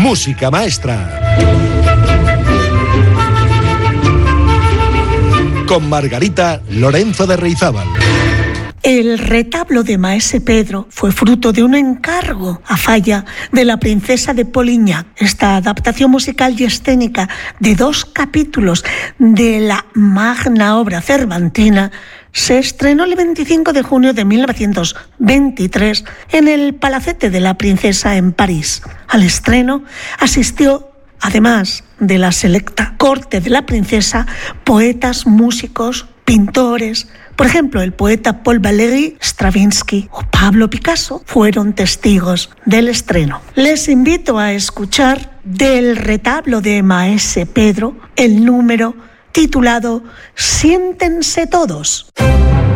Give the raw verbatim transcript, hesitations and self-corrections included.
música maestra. Con Margarita Lorenzo de Reizábal. El retablo de Maese Pedro fue fruto de un encargo a falla de la princesa de Polignac. Esta adaptación musical y escénica de dos capítulos de la magna obra cervantina se estrenó el veinticinco de junio de mil novecientos veintitrés en el Palacete de la Princesa en París. Al estreno asistió, además de la selecta corte de la princesa, poetas, músicos, pintores. Por ejemplo, el poeta Paul Valéry, Stravinsky o Pablo Picasso fueron testigos del estreno. Les invito a escuchar del retablo de Maese Pedro el número titulado Siéntense todos.